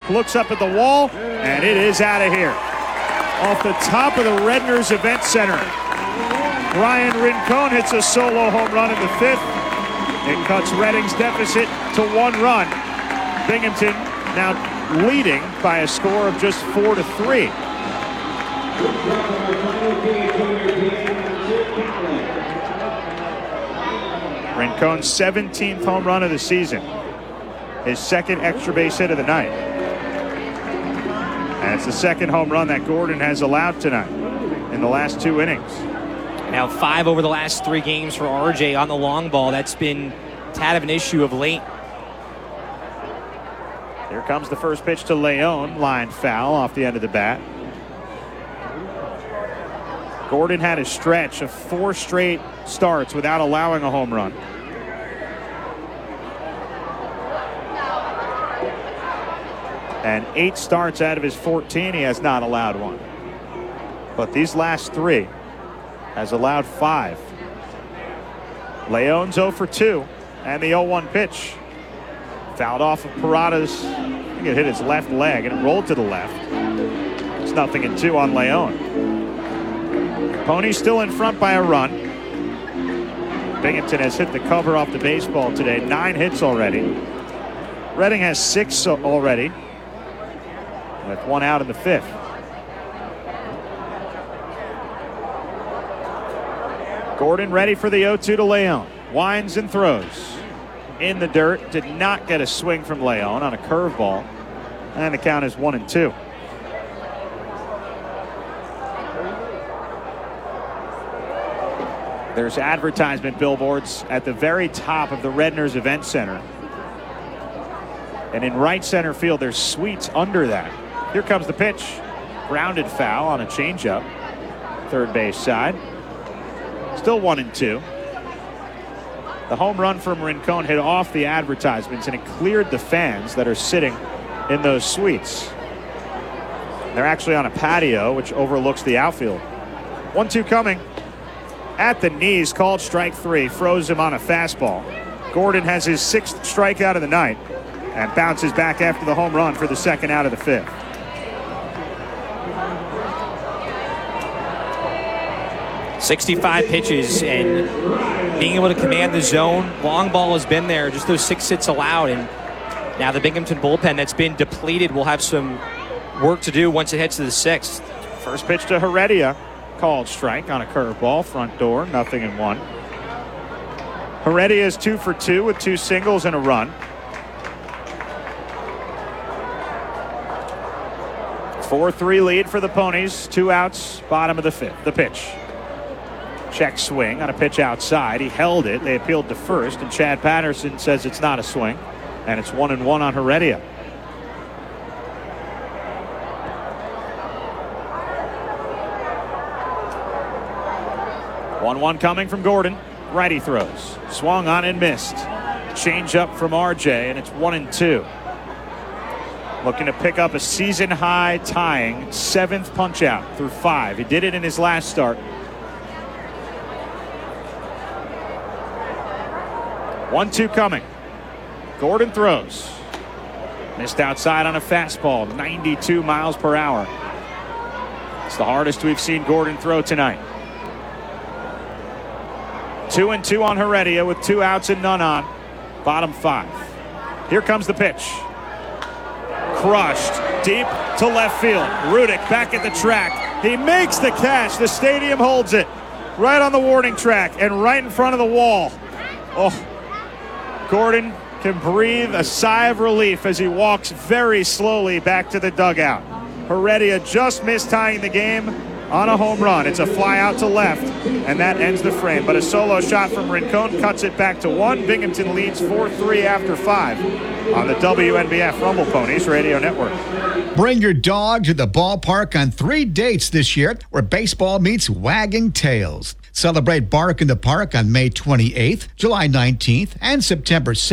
looks up at the wall, and it is out of here. Off the top of the Redner's Event Center, Brian Rincon hits a solo home run in the fifth. It cuts Reading's deficit to 1 run. Binghamton now leading by a score of just 4-3. Rincon's 17th home run of the season. His second extra base hit of the night. And it's the second home run that Gordon has allowed tonight in the last 2 innings. Now 5 over the last 3 games for RJ on the long ball. That's been a tad of an issue of late. Here comes the first pitch to Leon. Line foul off the end of the bat. Gordon had a stretch of 4 straight starts without allowing a home run. And 8 starts out of his 14, he has not allowed one. But these last 3 has allowed 5. Leon's 0 for 2, and the 0-1 pitch. Fouled off of Parada's. I think it hit his left leg, and it rolled to the left. It's 0-2 on Leon. Ponies still in front by a run. Binghamton has hit the cover off the baseball today. 9 hits already. Reading has 6 already, with 1 out in the 5th. Gordon ready for the 0-2 to Leon. Winds and throws. In the dirt. Did not get a swing from Leon on a curveball. And the count is 1-2. There's advertisement billboards at the very top of the Redner's Event Center. And in right center field, there's suites under that. Here comes the pitch. Grounded foul on a changeup. Third base side. Still 1-2. The home run from Rincon hit off the advertisements, and it cleared the fans that are sitting in those suites. They're actually on a patio, which overlooks the outfield. 1-2 coming. At the knees, called strike 3. Froze him on a fastball. Gordon has his 6th strikeout of the night and bounces back after the home run for the 2nd out of the 5th. .65 pitches and being able to command the zone. Long ball has been there, just those 6 hits allowed, and now the Binghamton bullpen that's been depleted will have some work to do once it heads to the 6th. First pitch to Heredia, called strike on a curveball, front door, 0-1. Heredia is 2 for 2 with 2 singles and a run. 4-3 lead for the Ponies. 2 outs, bottom of the 5th. The pitch. Check swing on a pitch outside. He held it. They appealed to first, and Chad Patterson says it's not a swing, and it's 1-1 on Heredia. One coming from Gordon. Righty throws. Swung on and missed. Change up from RJ, and it's 1-2. Looking to pick up a season-high tying 7th punch-out through 5. He did it in his last start. 1-2 coming. Gordon throws. Missed outside on a fastball, 92 miles per hour. It's the hardest we've seen Gordon throw tonight. 2-2 on Heredia with 2 outs and none on. Bottom 5. Here comes the pitch. Crushed deep to left field. Rudick back at the track. He makes the catch. The stadium holds it. Right on the warning track and right in front of the wall. Oh, Gordon can breathe a sigh of relief as he walks very slowly back to the dugout. Heredia just missed tying the game on a home run. It's a fly out to left, and that ends the frame. But a solo shot from Rincon cuts it back to 1. Binghamton leads 4-3 after 5 on the WNBF Rumble Ponies Radio Network. Bring your dog to the ballpark on 3 dates this year where baseball meets wagging tails. Celebrate Bark in the Park on May 28th, July 19th, and September 2nd.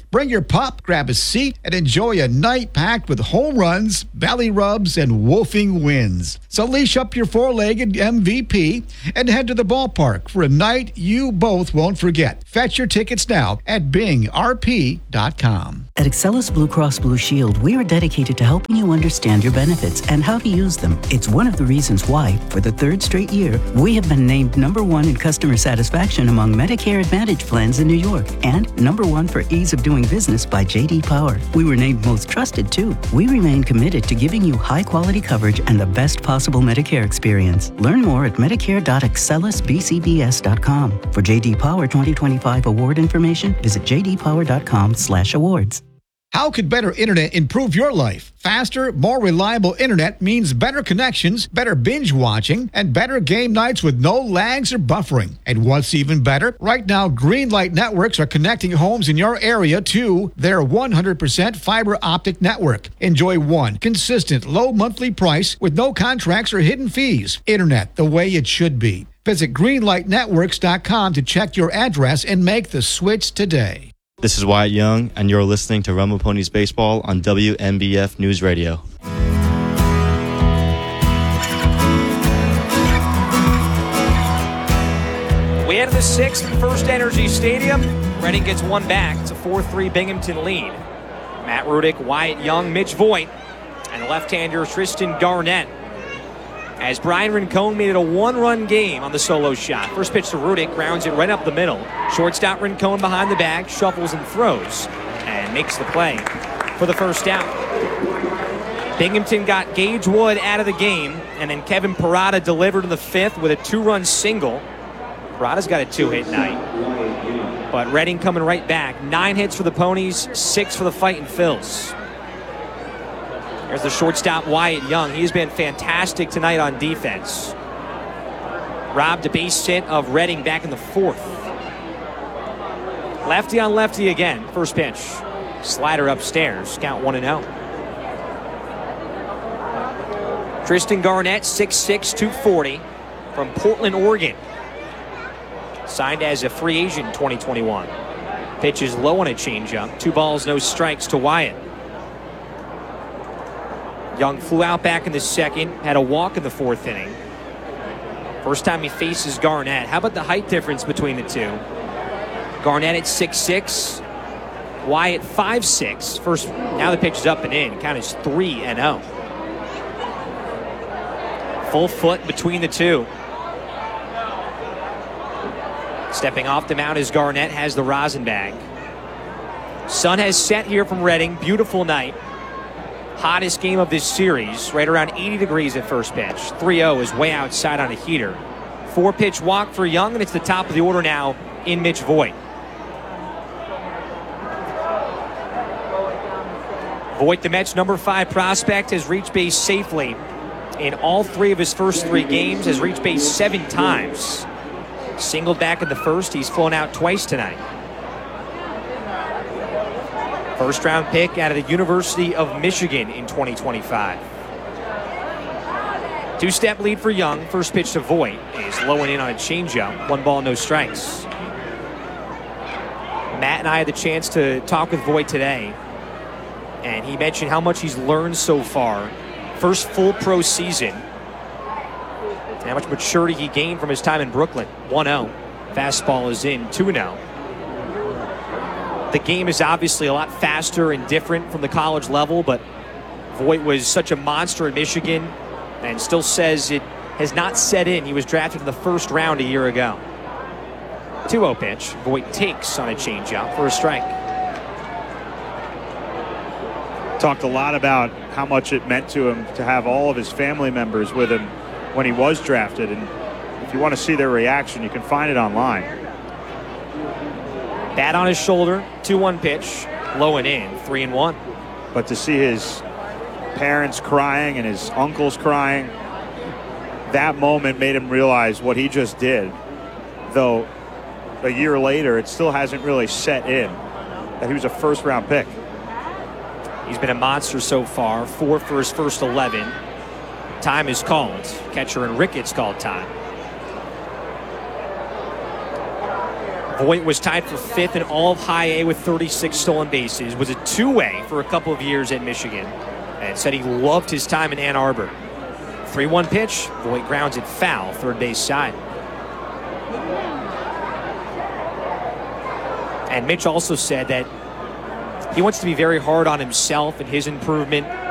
Bring your pup, grab a seat, and enjoy a night packed with home runs, belly rubs, and woofing wins. So leash up your four-legged MVP and head to the ballpark for a night you both won't forget. Fetch your tickets now at bingrp.com. At Excellus Blue Cross Blue Shield, we are dedicated to helping you understand your benefits and how to use them. It's one of the reasons why, for the third straight year, we have been named #1 in customer satisfaction among Medicare Advantage plans in New York and #1 for ease of doing business by J.D. Power. We were named most trusted, too. We remain committed to giving you high-quality coverage and the best possible Medicare experience. Learn more at medicare.excellusbcbs.com. For J.D. Power 2025 award information, visit jdpower.com/awards. How could better internet improve your life? Faster, more reliable internet means better connections, better binge watching, and better game nights with no lags or buffering. And what's even better? Right now, Greenlight Networks are connecting homes in your area to their 100% fiber optic network. Enjoy one consistent, low monthly price with no contracts or hidden fees. Internet the way it should be. Visit greenlightnetworks.com to check your address and make the switch today. This is Wyatt Young, and you're listening to Rumble Ponies Baseball on WNBF News Radio. We enter the 6th, First Energy Stadium. Reading gets one back. It's a 4-3 Binghamton lead. Matt Rudick, Wyatt Young, Mitch Voigt, and left-hander Tristan Garnett. As Brian Rincon made it a one-run game on the solo shot. First pitch to Rudick, grounds it right up the middle. Shortstop Rincon behind the bag, shuffles and throws, and makes the play for the first out. Binghamton got Gage Wood out of the game, and then Kevin Parada delivered in the 5th with a 2-run single. Parada's got a 2-hit night. But Reading coming right back. 9 hits for the Ponies, 6 for the Fightin' Phils. There's the shortstop, Wyatt Young. He's been fantastic tonight on defense. Robbed a base hit of Reading back in the 4th. Lefty on lefty again. First pitch. Slider upstairs. Count 1-0. Tristan Garnett, 6'6", 240, from Portland, Oregon. Signed as a free agent in 2021. Pitch is low on a changeup. 2 balls, no strikes to Wyatt. Young flew out back in the 2nd, had a walk in the 4th inning. First time he faces Garnett. How about the height difference between the two? Garnett at 6'6", Wyatt 5'6". First, now the pitch is up and in. Count is 3-0. Full foot between the two. Stepping off the mound as Garnett has the rosin bag. Sun has set here from Reading. Beautiful night. Hottest game of this series, right around 80 degrees at first pitch. 3-0 is way outside on a heater. 4-pitch walk for Young, and it's the top of the order now in Mitch Voigt. Voigt, the Mets' number 5 prospect, has reached base safely in all 3 of his first 3 games, has reached base 7 times. Singled back in the 1st, he's flown out twice tonight. First round pick out of the University of Michigan in 2025. 2-step lead for Young. First pitch to Voigt is low and in on a changeup. 1 ball, no strikes. Matt and I had the chance to talk with Voigt today, and he mentioned how much he's learned so far. First full pro season. And how much maturity he gained from his time in Brooklyn. 1-0. Fastball is in. 2-0. The game is obviously a lot faster and different from the college level, but Voigt was such a monster in Michigan and still says it has not set in. He was drafted in the 1st round a year ago. 2-0 pitch. Voigt takes on a changeup for a strike. Talked a lot about how much it meant to him to have all of his family members with him when he was drafted, and if you want to see their reaction, you can find it online. Bat on his shoulder, 2-1 pitch, low and in, 3-1. But to see his parents crying and his uncles crying, that moment made him realize what he just did. Though a year later, it still hasn't really set in that he was a 1st-round pick. He's been a monster so far, 4 for his first 11. Time is called. Catcher and Ricketts called time. Voigt was tied for 5th in all of high A with 36 stolen bases, was a two-way for a couple of years at Michigan, and said he loved his time in Ann Arbor. 3-1 pitch, Voigt grounds it foul, third base side. And Mitch also said that he wants to be very hard on himself and his improvement.